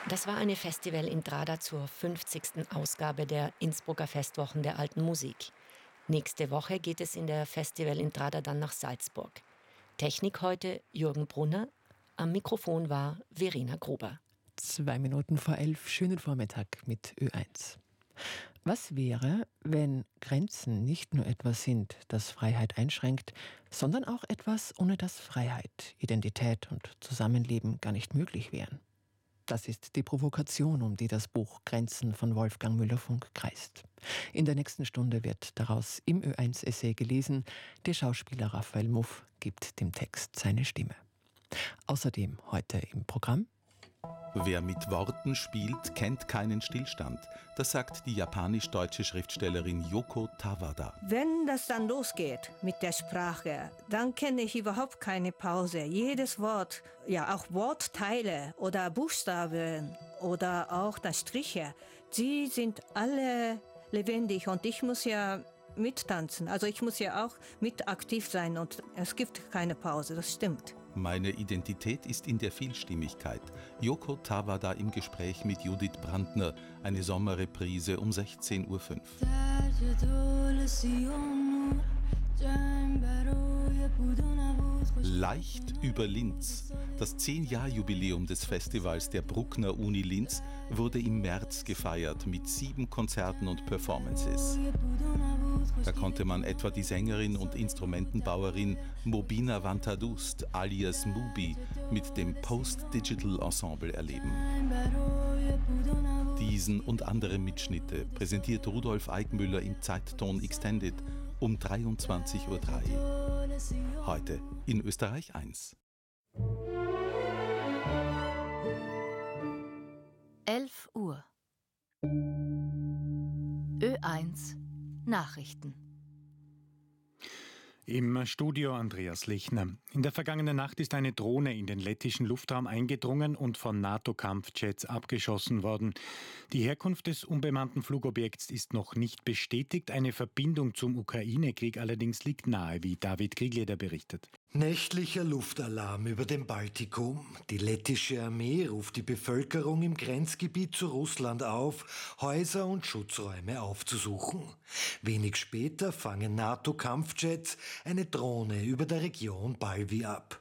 Das war eine Festivalentrada zur 50. Ausgabe der Innsbrucker Festwochen der alten Musik. Nächste Woche geht es in der Festivalentrada dann nach Salzburg. Technik heute Jürgen Brunner, am Mikrofon war Verena Gruber. 11:02, schönen Vormittag mit Ö1. Was wäre, wenn Grenzen nicht nur etwas sind, das Freiheit einschränkt, sondern auch etwas, ohne das Freiheit, Identität und Zusammenleben gar nicht möglich wären? Das ist die Provokation, um die das Buch Grenzen von Wolfgang Müller-Funk kreist. In der nächsten Stunde wird daraus im Ö1-Essay gelesen. Der Schauspieler Raphael Muff gibt dem Text seine Stimme. Außerdem heute im Programm: Wer mit Worten spielt, kennt keinen Stillstand. Das sagt die japanisch-deutsche Schriftstellerin Yoko Tawada. Wenn das dann losgeht mit der Sprache, dann kenne ich überhaupt keine Pause. Jedes Wort, ja auch Wortteile oder Buchstaben oder auch das Striche, die sind alle lebendig und ich muss ja mittanzen. Also ich muss ja auch mit aktiv sein und es gibt keine Pause, das stimmt. Meine Identität ist in der Vielstimmigkeit. Yoko Tawada im Gespräch mit Judith Brandner. Eine Sommerreprise um 16:05 Uhr. Leicht über Linz. Das 10-Jahr-Jubiläum des Festivals der Bruckner Uni Linz wurde im März gefeiert mit 7 Konzerten und Performances. Da konnte man etwa die Sängerin und Instrumentenbauerin Mobina Vantadust alias Mubi mit dem Post-Digital Ensemble erleben. Diesen und andere Mitschnitte präsentiert Rudolf Eickmüller im Zeitton Extended um 23:03 Uhr. Heute in Österreich 1. 11 Uhr. Ö1 Nachrichten. Im Studio Andreas Lichner. In der vergangenen Nacht ist eine Drohne in den lettischen Luftraum eingedrungen und von NATO-Kampfjets abgeschossen worden. Die Herkunft des unbemannten Flugobjekts ist noch nicht bestätigt. Eine Verbindung zum Ukraine-Krieg allerdings liegt nahe, wie David Krigleder berichtet. Nächtlicher Luftalarm über dem Baltikum. Die lettische Armee ruft die Bevölkerung im Grenzgebiet zu Russland auf, Häuser und Schutzräume aufzusuchen. Wenig später fangen NATO-Kampfjets eine Drohne über der Region Balvi ab.